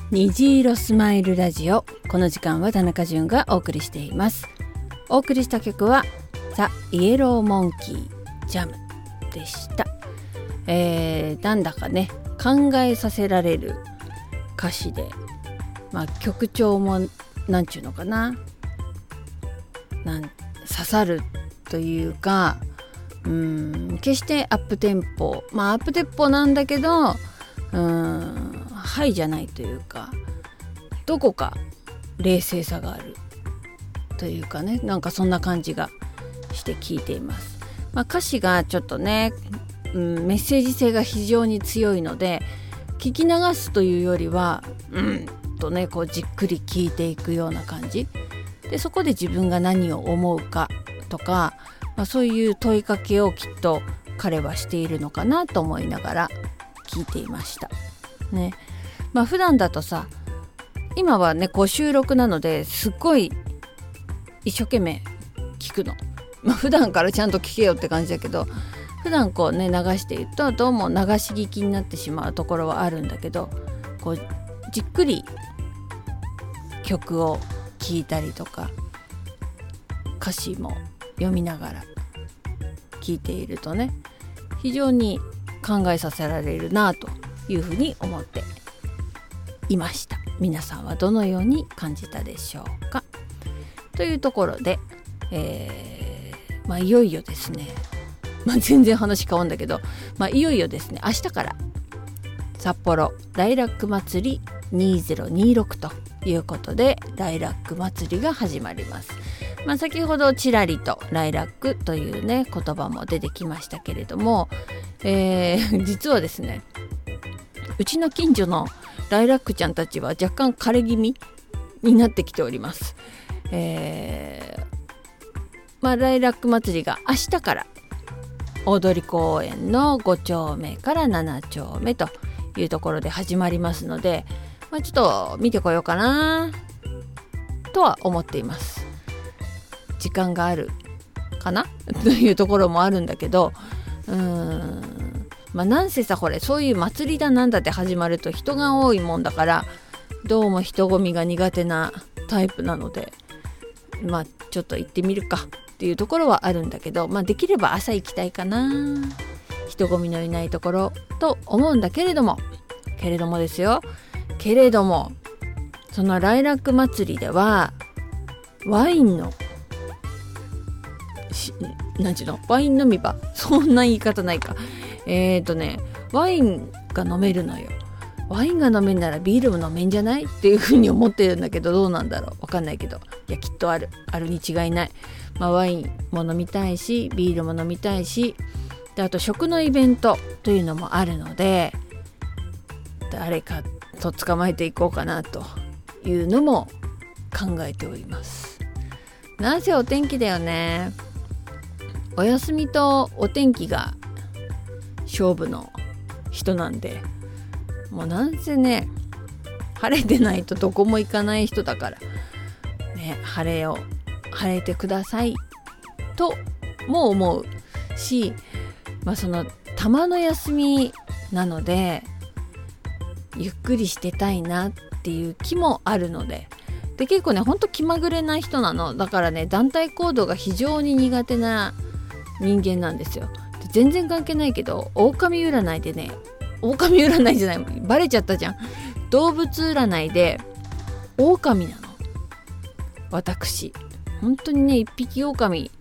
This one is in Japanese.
虹色スマイルラジオ。この時間は田中潤がお送りしています。お送りした曲はザ・イエローモンキージャムでした。なんだかね考えさせられる歌詞で、曲調もなんちゅうのかな、刺さるというか、決してアップテンポ、アップテンポなんだけどハイじゃないというか、どこか冷静さがあるというかね、なんかそんな感じがして聞いています。歌詞がちょっとね、メッセージ性が非常に強いので、聞き流すというよりはこうじっくり聞いていくような感じで、そこで自分が何を思うかとか、そういう問いかけをきっと彼はしているのかなと思いながら聞いていましたね。普段だとさ、今はねこう収録なのですっごい一生懸命聞くの。普段からちゃんと聞けよって感じだけど、普段こうね流しているとどうも流し聞きになってしまうところはあるんだけど、こうじっくり曲を聴いたりとか歌詞も読みながら聴いているとね、非常に考えさせられるなというふうに思っていました。皆さんはどのように感じたでしょうか。というところで、いよいよですね、全然話変わるんだけど、いよいよですね、明日から札幌ライラック祭り2026ということでライラック祭りが始まります。先ほどちらりとライラックというね言葉も出てきましたけれども、実はですね、うちの近所のライラックちゃんたちは若干枯れ気味になってきております。ライラック祭りが明日から大通公園の5丁目から7丁目というところで始まりますので、ちょっと見てこようかなとは思っています。時間があるかなというところもあるんだけど、なんせさ、これそういう祭りだなんだって始まると人が多いもんだから、どうも人混みが苦手なタイプなので、ちょっと行ってみるかっていうところはあるんだけど、できれば朝行きたいかな、人混みのいないところと思うんだけれどもですよ、けれどもそのライラック祭りではワインのワイン飲み場、そんな言い方ないか、ワインが飲めるのよ。ワインが飲めんならビールも飲めんじゃないっていうふうに思ってるんだけど、どうなんだろう、わかんないけど、いやきっとあるに違いない。ワインも飲みたいしビールも飲みたいし、であと食のイベントというのもあるので、誰かと捕まえていこうかなというのも考えております。なぜお天気だよね。お休みとお天気が勝負の人なんで、もうなんせね、晴れてないとどこも行かない人だからね、晴れてくださいとも思うし、その玉の休みなのでゆっくりしてたいなっていう気もあるので、結構ねほんと気まぐれな人なの。だからね、団体行動が非常に苦手な人間なんですよ。全然関係ないけど、狼占いでね、狼占いじゃない、バレちゃったじゃん。動物占いで狼なの、私。本当にね、一匹狼